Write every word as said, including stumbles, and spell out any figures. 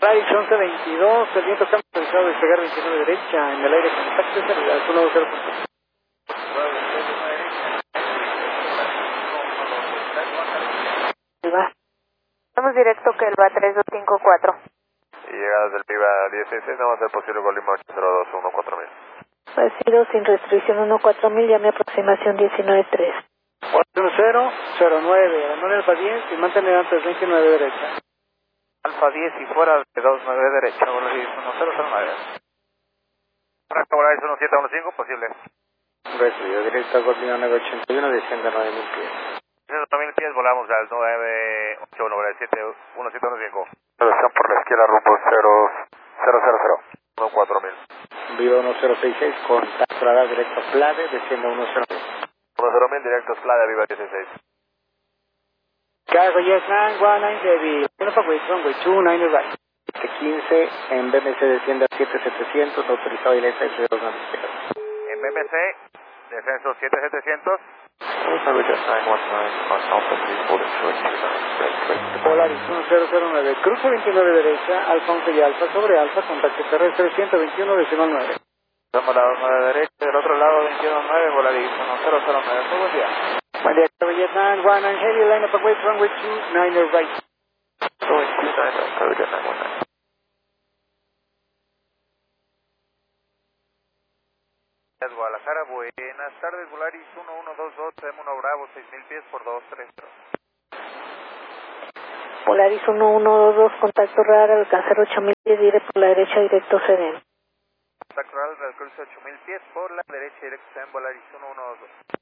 Polaris once veintidós, el viento cambia autorizado de despegar veintinueve derecha, en el aire contacto es el uno dos cero. Estamos directo que el va tres dos cinco cuatro. Y llegadas del Viva dieciséis, no va a ser posible con Lima ocho cero dos uno cuatro mil. Recibido sin restricción uno cuatro mil, llame aproximación diecinueve tres. uno cero cero nueve, abandone Alfa diez y mantener antes veintinueve derecha. Alfa diez y fuera de dos nueve derecha, Volaris uno cero cero nueve. Franco Volaris uno siete uno cinco, posible. Recibido directo a Golfino nueve ochenta y uno, desciende a nueve mil pies. nueve mil pies, volamos al nueve ocho uno, Volaris siete uno siete uno cinco. Reducción por la izquierda, rumbo cero cero cero cero, uno cuatro mil. Viva uno cero seis seis, contacto radar directo a Plade, desciende a uno cero mil. uno cero mil, directo Plade, Viva dieciséis. Cargo yes nine one nine heavy, uno para wait, runway two nine right. siete quince, en B M C desciende a siete setecientos, autorizado y lenta entre dos naves. En B M C, descenso siete setecientos. Polaris uno cero cero nueve, cruce veintinueve derecha, Alfa once y Alfa sobre Alfa, contacto terrestre ciento veintiuno decimal nueve. Estamos a la nueve derecha, del otro lado veintiuno nueve, Volaris uno cero cero nueve, muy buen día. Buen día, Cargo yes nine one nine heavy, line up away, runway two nine right. Guadalajara, buenas tardes, Volaris uno uno dos dos, tenemos uno Bravo, seis mil pies por dos tres cero. Polaris uno uno dos dos, contacto radar, alcanzar ocho mil pies, dire por la derecha directo C D. Contacto radar, alcanzar ocho mil pies por la derecha directo C D, Volaris uno uno dos dos.